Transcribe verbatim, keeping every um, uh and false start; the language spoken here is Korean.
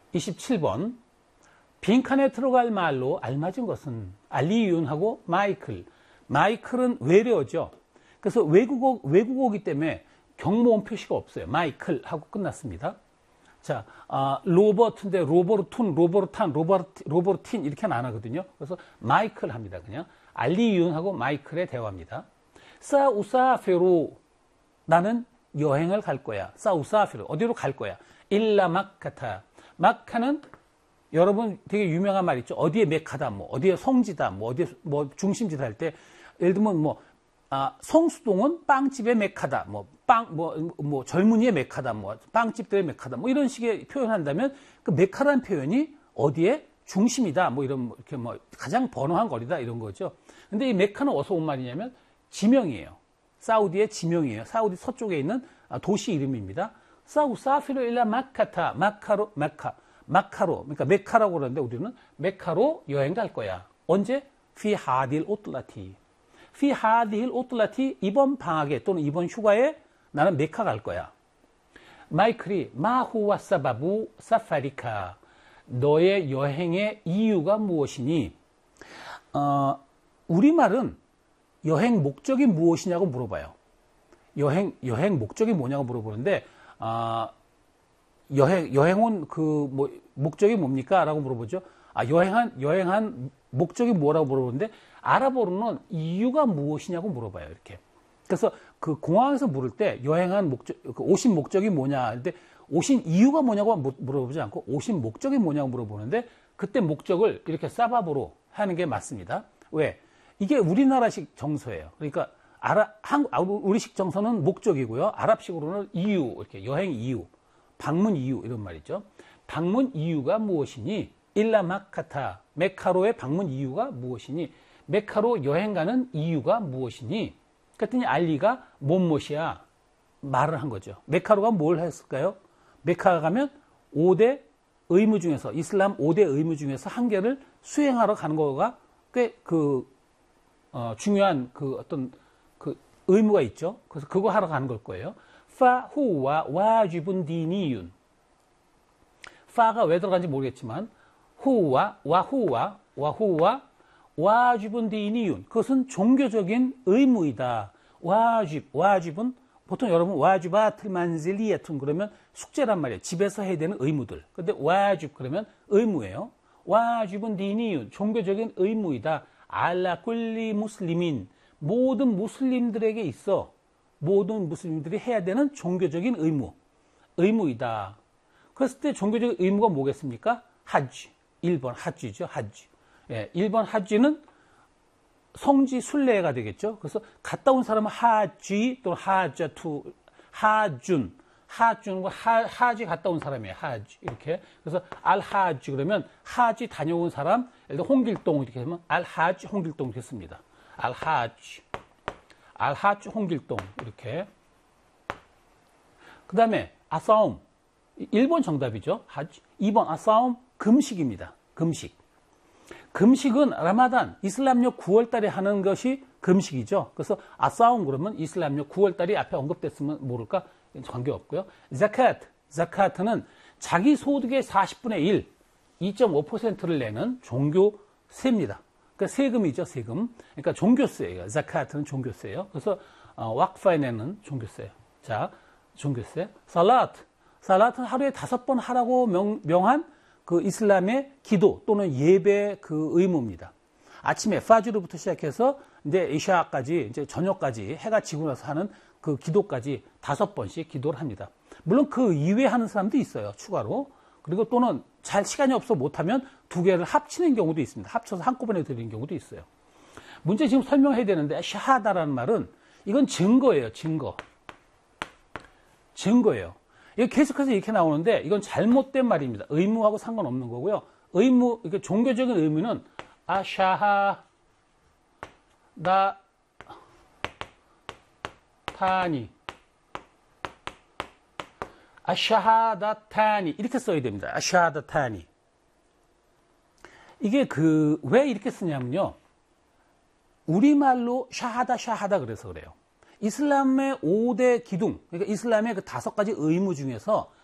이십칠 번. 빈칸에 들어갈 말로 알맞은 것은 알리윤하고 마이클. 마이클은 외래어죠. 그래서 외국어, 외국어이기 때문에 경모음 표시가 없어요. 마이클 하고 끝났습니다. 자, 아, 로버트인데 로버트툰, 로버트탄, 로버트, 로버틴 이렇게는 안 하거든요. 그래서 마이클 합니다. 그냥 알리윤하고 마이클의 대화입니다. 사우사페로 나는 여행을 갈 거야. 사우사페로 어디로 갈 거야? 일라 마카타. 마카는 여러분 되게 유명한 말 있죠. 어디에 메카다, 뭐 어디에 성지다, 뭐 어디에 뭐 중심지다 할 때 예를 들면 뭐 아, 성수동은 빵집의 메카다, 뭐 빵, 뭐, 뭐 젊은이의 메카다, 뭐 빵집들의 메카다, 뭐 이런 식의 표현한다면 그 메카라는 표현이 어디에 중심이다, 뭐 이런 이렇게 뭐 가장 번화한 거리다 이런 거죠. 근데 이 메카는 어디서 온 말이냐면 지명이에요. 사우디의 지명이에요. 사우디 서쪽에 있는 도시 이름입니다. 사우사피로 일라 마카타, 마카로, 마카, 마카로, 그러니까 메카라고 그러는데 우리는 메카로 여행 갈 거야. 언제? 피 하딜 오틀라티. 피 하딜 오틀라티 이번 방학에 또는 이번 휴가에 나는 메카 갈 거야. 마이클이 마후와 사바부 사파리카. 너의 여행의 이유가 무엇이니? 어, 우리말은 여행 목적이 무엇이냐고 물어봐요. 여행, 여행 목적이 뭐냐고 물어보는데, 아, 여행, 여행 온 그, 뭐, 목적이 뭡니까? 라고 물어보죠. 아, 여행한, 여행한 목적이 뭐라고 물어보는데, 아랍어로는 이유가 무엇이냐고 물어봐요. 이렇게. 그래서 그 공항에서 물을 때 여행한 목적, 그 오신 목적이 뭐냐. 근데 오신 이유가 뭐냐고 물어보지 않고 오신 목적이 뭐냐고 물어보는데, 그때 목적을 이렇게 사바브로 하는 게 맞습니다. 왜? 이게 우리나라식 정서예요. 그러니까 아라, 한국, 우리식 정서는 목적이고요. 아랍식으로는 이유, 이렇게 여행 이유, 방문 이유 이런 말이죠. 방문 이유가 무엇이니? 일라 마카타, 메카로의 방문 이유가 무엇이니? 메카로 여행 가는 이유가 무엇이니? 그랬더니 알리가 못못이야 말을 한 거죠. 메카로가 뭘 했을까요? 메카 가면 오 대 의무 중에서 이슬람 오 대 의무 중에서 한 개를 수행하러 가는 거가 꽤 그 어, 중요한 그 어떤 그 의무가 있죠. 그래서 그거 하러 가는 걸 거예요. 파후와 와지분 디니윤. 파가 왜 들어간지 모르겠지만 후와 와후와 와후와 와지분 디니윤. 그것은 종교적인 의무이다. 와집 와집은 보통 여러분 와지바틀 만질리야툰 그러면 숙제란 말이에요. 집에서 해야 되는 의무들. 근데 와집 그러면 의무예요. 와집은 디니윤. 종교적인 의무이다. 알라 꿀리 무슬리민. 모든 무슬림들에게 있어. 모든 무슬림들이 해야 되는 종교적인 의무. 의무이다. 그랬을 때 종교적인 의무가 뭐겠습니까? 하지. 일 번 하지죠. 하지. 예, 일 번 하지는 성지 순례가 되겠죠. 그래서 갔다 온 사람은 하지 또는 하자투, 하준. 하준과 하, 하지 갔다 온 사람이에요. 하지. 이렇게. 그래서 알하지 그러면 하지 다녀온 사람, 예를 들어 홍길동 이렇게 하면 알하지 홍길동 이렇게 씁니다. 알하지. 알하지 홍길동. 이렇게. 그 다음에 아싸움. 일 번 정답이죠. 하지. 이 번 아싸움 금식입니다. 금식. 금식은 라마단, 이슬람력 구월 달에 하는 것이 금식이죠. 그래서 아싸움 그러면 이슬람력 구월 달이 앞에 언급됐으면 모를까? 관계없고요. 자카트, 자카트는 자기 소득의 사십분의 일, 이 점 오 퍼센트를 내는 종교세입니다. 그러니까 세금이죠, 세금. 그러니까 종교세예요. 자카트는 종교세예요. 그래서 어, 왁파에 내는 종교세예요. 자, 종교세. 살라트, 살라트는 하루에 다섯 번 하라고 명, 명한 그 이슬람의 기도 또는 예배 그 의무입니다. 아침에 파주르부터 시작해서 이제 이샤까지 이제 저녁까지 해가 지고 나서 하는 그 기도까지 다섯 번씩 기도를 합니다. 물론 그 이외에 하는 사람도 있어요. 추가로. 그리고 또는 잘 시간이 없어 못하면 두 개를 합치는 경우도 있습니다. 합쳐서 한꺼번에 드리는 경우도 있어요. 문제 지금 설명해야 되는데 샤하다라는 말은 이건 증거예요. 증거. 증거예요. 이게 계속해서 이렇게 나오는데 이건 잘못된 말입니다. 의무하고 상관없는 거고요. 의무, 이게 종교적인 의무는 아샤하 다 타니 아샤하다타니 이렇게 써야 됩니다. 아샤하다타니. 이게 그 왜 이렇게 쓰냐면요. 우리말로 샤하다 샤하다 그래서 그래요. 이슬람의 오 대 기둥, 그러니까 이슬람의 그 다섯 가지 의무 중에서